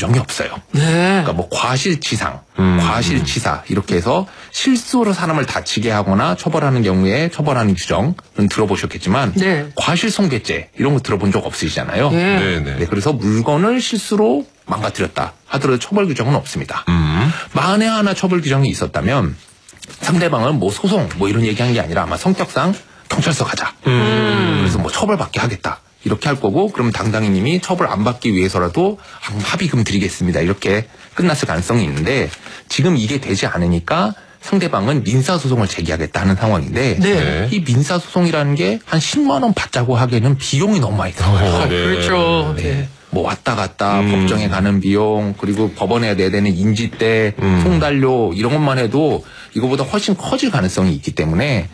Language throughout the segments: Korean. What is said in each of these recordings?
규정이 없어요. 네. 그러니까 뭐 과실치상, 과실치사 이렇게 해서 실수로 사람을 다치게 하거나 처벌하는 경우에 처벌하는 규정은 들어보셨겠지만 네. 과실손괴죄 이런 거 들어본 적 없으시잖아요. 네. 네, 그래서 물건을 실수로 망가뜨렸다 하더라도 처벌 규정은 없습니다. 만에 하나 처벌 규정이 있었다면 상대방은 뭐 소송 뭐 이런 얘기한 게 아니라 아마 성격상 경찰서 가자. 그래서 뭐 처벌받게 하겠다. 이렇게 할 거고 그럼 당당히님이 처벌 안 받기 위해서라도 합의금 드리겠습니다. 이렇게 끝났을 가능성이 있는데 지금 이게 되지 않으니까 상대방은 민사소송을 제기하겠다 하는 상황인데 네. 이 민사소송이라는 게 한 10만 원 받자고 하기에는 비용이 너무 많이 들어가요. 네. 그렇죠. 네. 뭐 왔다 갔다 법정에 가는 비용 그리고 법원에 내야 되는 인지대 송달료 이런 것만 해도 이거보다 훨씬 커질 가능성이 있기 때문에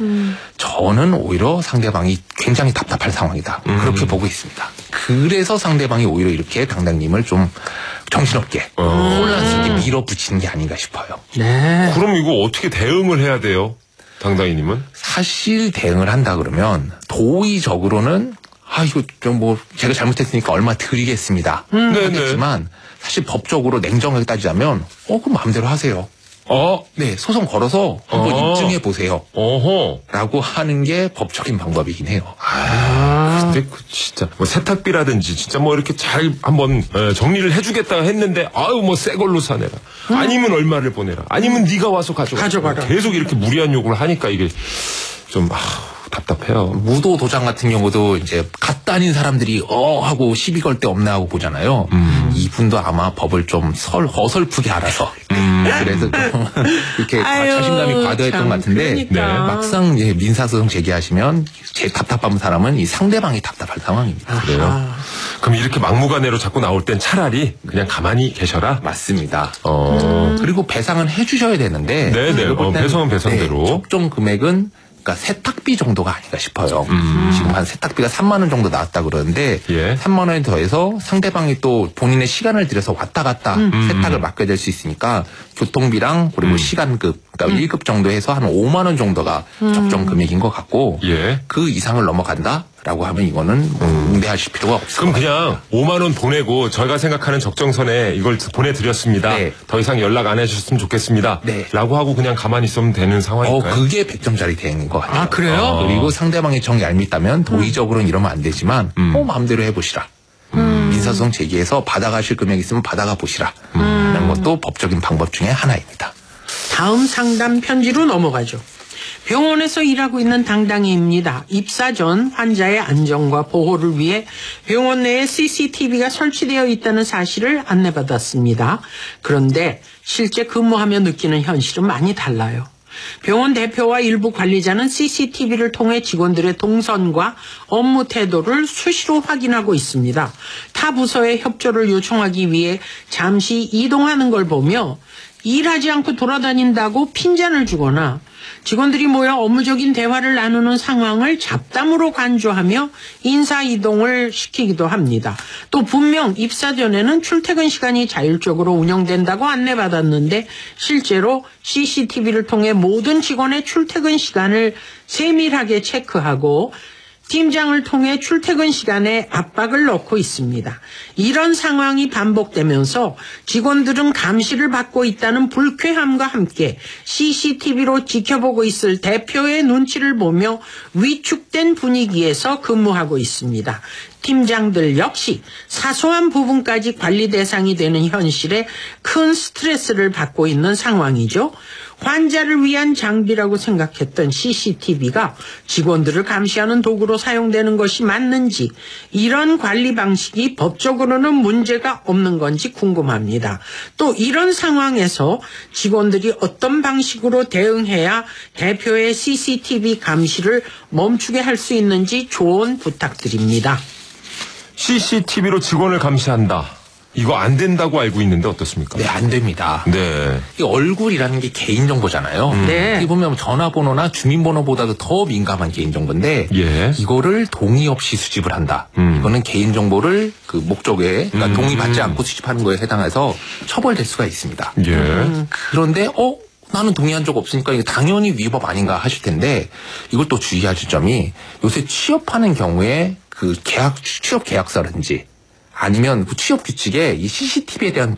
저는 오히려 상대방이 굉장히 답답할 상황이다. 그렇게 보고 있습니다. 그래서 상대방이 오히려 이렇게 당당님을 좀 정신없게 혼란스럽게 밀어붙이는 게 아닌가 싶어요. 네. 그럼 이거 어떻게 대응을 해야 돼요? 당당히님은? 사실 대응을 한다 그러면 도의적으로는 이거 좀 뭐 제가 잘못했으니까 얼마 드리겠습니다. 하겠지만 사실 법적으로 냉정하게 따지자면 그럼 마음대로 하세요. 네, 소송 걸어서 한번 입증해 보세요. 라고 하는 게 법적인 방법이긴 해요. 근데 진짜 뭐 세탁비라든지 진짜 뭐 이렇게 잘 한번 정리를 해주겠다 했는데 뭐 새 걸로 사내라. 아니면 얼마를 보내라. 아니면 네가 와서 가져가라. 계속 이렇게 무리한 요구를 하니까 이게 좀 답답해요. 무도 도장 같은 경우도 이제 갓 다닌 사람들이 하고 시비 걸 데 없나 하고 보잖아요. 이분도 아마 법을 좀 어설프게 알아서 그래서 좀 이렇게 자신감이 과도했던 것 같은데 막상 이제 민사소송 제기하시면 제일 답답한 사람은 이 상대방이 답답할 상황입니다. 그래요? 그럼 이렇게 막무가내로 자꾸 나올 땐 차라리 그냥 가만히 계셔라? 맞습니다. 그리고 배상은 해주셔야 되는데 네네. 배상은 배상대로. 적정 금액은 그러니까 세탁비 정도가 아닌가 싶어요. 지금 한 세탁비가 3만 원 정도 나왔다 그러는데 3만 원에 더해서 상대방이 또 본인의 시간을 들여서 왔다 갔다 세탁을 맡게 될 수 있으니까 교통비랑 그리고 시간급 그러니까 1급 정도 해서 한 5만 원 정도가 적정 금액인 것 같고 그 이상을 넘어간다라고 하면 이거는 응대하실 필요가 없어요. 그럼 그냥 5만 원 보내고 저희가 생각하는 적정선에 이걸 보내드렸습니다. 더 이상 연락 안 해주셨으면 좋겠습니다. 라고 하고 그냥 가만히 있으면 되는 상황일까요? 그게 100점짜리 대응인 것 같아요. 그래요? 그리고 상대방이 정 얄밉다면 도의적으로는 이러면 안 되지만 마음대로 해보시라. 민사소송 제기해서 받아가실 금액 있으면 받아가 보시라. 하는 것도 법적인 방법 중에 하나입니다. 다음 상담 편지로 넘어가죠. 병원에서 일하고 있는 당당히입니다. 입사 전 환자의 안전과 보호를 위해 병원 내에 CCTV가 설치되어 있다는 사실을 안내받았습니다. 그런데 실제 근무하며 느끼는 현실은 많이 달라요. 병원 대표와 일부 관리자는 CCTV를 통해 직원들의 동선과 업무 태도를 수시로 확인하고 있습니다. 타 부서의 협조를 요청하기 위해 잠시 이동하는 걸 보며 일하지 않고 돌아다닌다고 핀잔을 주거나 직원들이 모여 업무적인 대화를 나누는 상황을 잡담으로 간주하며 인사이동을 시키기도 합니다. 또 분명 입사 전에는 출퇴근 시간이 자율적으로 운영된다고 안내받았는데 실제로 CCTV를 통해 모든 직원의 출퇴근 시간을 세밀하게 체크하고 팀장을 통해 출퇴근 시간에 압박을 넣고 있습니다. 이런 상황이 반복되면서 직원들은 감시를 받고 있다는 불쾌함과 함께 CCTV로 지켜보고 있을 대표의 눈치를 보며 위축된 분위기에서 근무하고 있습니다. 팀장들 역시 사소한 부분까지 관리 대상이 되는 현실에 큰 스트레스를 받고 있는 상황이죠. 환자를 위한 장비라고 생각했던 CCTV가 직원들을 감시하는 도구로 사용되는 것이 맞는지, 이런 관리 방식이 법적으로는 문제가 없는 건지 궁금합니다. 또 이런 상황에서 직원들이 어떤 방식으로 대응해야 대표의 CCTV 감시를 멈추게 할 수 있는지 조언 부탁드립니다. CCTV로 직원을 감시한다. 이거 안 된다고 알고 있는데 어떻습니까? 네, 안 됩니다. 네. 이 얼굴이라는 게 개인정보잖아요. 네. 이 보면 전화번호나 주민번호보다도 더 민감한 개인정보인데 이거를 동의 없이 수집을 한다. 이거는 개인정보를 그 목적에 그러니까 동의받지 않고 수집하는 거에 해당해서 처벌될 수가 있습니다. 그런데 나는 동의한 적 없으니까 이게 당연히 위법 아닌가 하실 텐데 이걸 또 주의하실 점이 요새 취업하는 경우에 그 취업 계약서라든지 아니면 그 취업 규칙에 이 CCTV에 대한